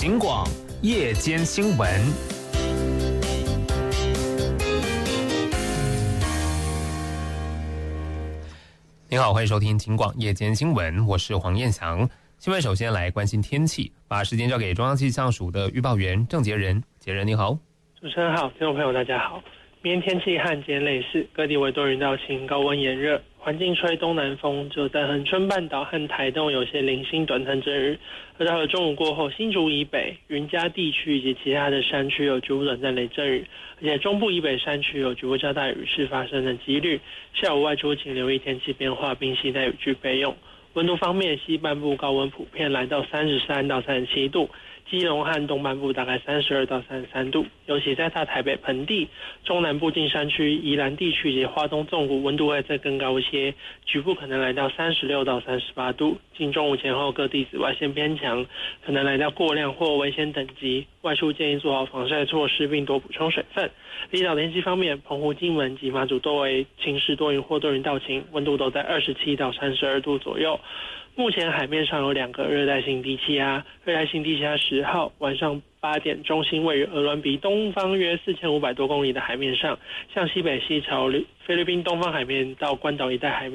警广夜间新闻。您好，欢迎收听警广夜间新闻，我是黄彦翔。新闻首先来关心天气，把时间交给中央气象署的预报员郑杰仁。杰仁你好。 主持人好，听众朋友大家好。明天天气和今天类似，各地为多云到晴，高温炎热，环境吹东南风，只有在恒春半岛和台东有些零星短暂阵雨。而到了中午过后，新竹以北、云嘉地区以及其他的山区有局部短暂雷阵雨，而且中部以北山区有局部较大雨势发生的几率。下午外出请留意天气变化，并携带雨具备用。温度方面，西半部高温普遍来到33到37度，基隆和东半部大概32到33度，尤其在大台北盆地、中南部近山区、宜兰地区以及花东纵谷温度会再更高一些，局部可能来到36到38度。近中午前后各地紫外线偏强，可能来到过量或危险等级，外出建议做好防晒措施并多补充水分。离岛天气方面，澎湖、金门及马祖多为晴时多云或多云到晴，温度都在27到32度左右。目前海面上有2个热带性低气压，热带性低气压10号晚上8点中心位于鹅銮鼻东方约4500多公里的海面上，向西北西朝菲律宾东方海面到关岛一带海面